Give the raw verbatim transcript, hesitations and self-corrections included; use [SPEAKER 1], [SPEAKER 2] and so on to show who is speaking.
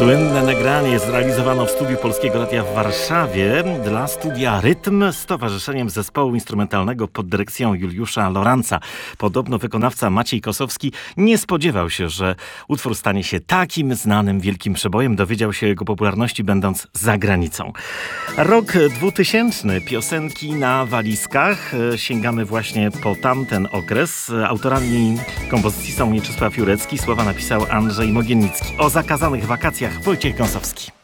[SPEAKER 1] Słynne nagranie zrealizowano w studiu Polskiego Radia w Warszawie dla studia Rytm z towarzyszeniem zespołu instrumentalnego pod dyrekcją Juliusza Loranca. Podobno wykonawca Maciej Kosowski nie spodziewał się, że utwór stanie się takim znanym wielkim przebojem. Dowiedział się o jego popularności będąc za granicą. Rok dwutysięczny. Piosenki na walizkach. Sięgamy właśnie po tamten okres. Autorami kompozycji są Mieczysław Jurecki, słowa napisał Andrzej Mogiennicki. O zakazanych wakacjach Wojciech Gąsowski.